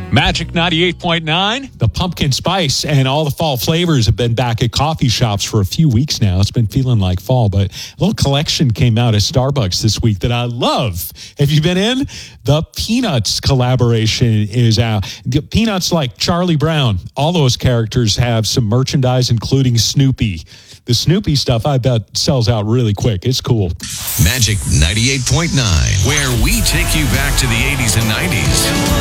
Magic 98.9. The pumpkin spice and all the fall flavors have been back at coffee shops for a few weeks now. It's been feeling like fall, but a little collection came out at Starbucks this week that I love. Have you been in? The Peanuts collaboration is out. Peanuts like Charlie Brown. All those characters have some merchandise, including Snoopy. The Snoopy stuff, I bet, sells out really quick. It's cool. Magic 98.9, where we take you back to the 80s and 90s.